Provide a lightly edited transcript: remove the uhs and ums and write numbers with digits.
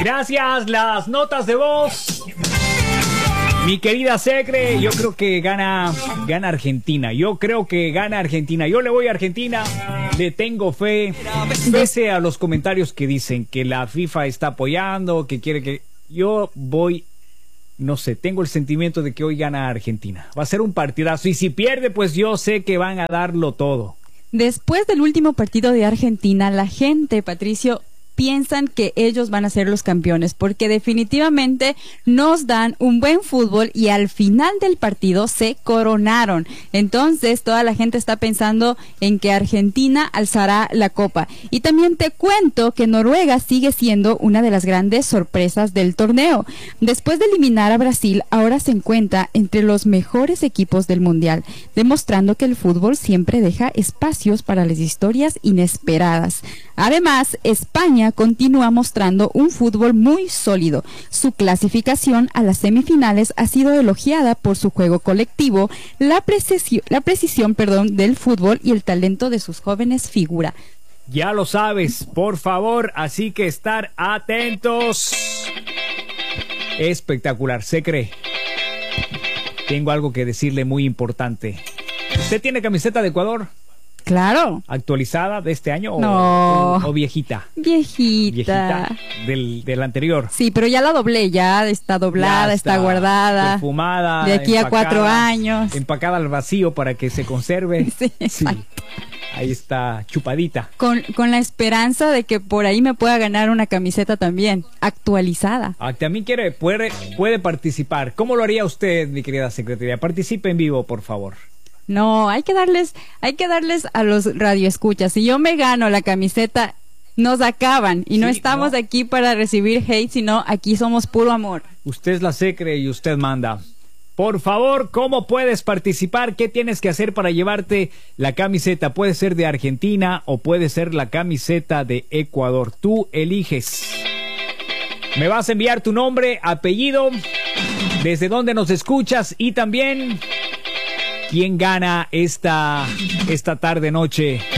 Gracias, las notas de voz. Mi querida Secre, yo creo que gana Argentina. Yo le voy a Argentina. Le tengo fe. Pese a los comentarios que dicen que la FIFA está apoyando, que quiere que... Yo voy... No sé, tengo el sentimiento de que hoy gana Argentina. Va a ser un partidazo. Y si pierde, pues yo sé que van a darlo todo. Después del último partido de Argentina, la gente, Patricio, piensan que ellos van a ser los campeones, porque definitivamente nos dan un buen fútbol y al final del partido se coronaron. Entonces toda la gente está pensando en que Argentina alzará la copa. Y también te cuento que Noruega sigue siendo una de las grandes sorpresas del torneo. Después de eliminar a Brasil, ahora se encuentra entre los mejores equipos del mundial, demostrando que el fútbol siempre deja espacios para las historias inesperadas. Además, España continúa mostrando un fútbol muy sólido. Su clasificación a las semifinales ha sido elogiada por su juego colectivo, la precisión del fútbol y el talento de sus jóvenes figuras. Ya lo sabes, por favor, así que estar atentos. Espectacular, Secre. Tengo algo que decirle muy importante. ¿Usted tiene camiseta de Ecuador? Claro. ¿Actualizada de este año o viejita? Viejita. Del anterior. Sí, pero ya la doblé, ya está doblada, ya está guardada. Perfumada. De aquí a 4 años. Empacada al vacío para que se conserve. Sí, exacto. Sí. Ahí está, chupadita. Con la esperanza de que por ahí me pueda ganar una camiseta también, actualizada. También puede participar. ¿Cómo lo haría usted, mi querida secretaria? Participe en vivo, por favor. No, hay que darles a los radioescuchas. Si yo me gano la camiseta, nos acaban y no estamos aquí para recibir hate, sino aquí somos puro amor. Usted es la secre y usted manda. Por favor, ¿cómo puedes participar? ¿Qué tienes que hacer para llevarte la camiseta? Puede ser de Argentina o puede ser la camiseta de Ecuador. Tú eliges. Me vas a enviar tu nombre, apellido, desde dónde nos escuchas y también quién gana esta tarde noche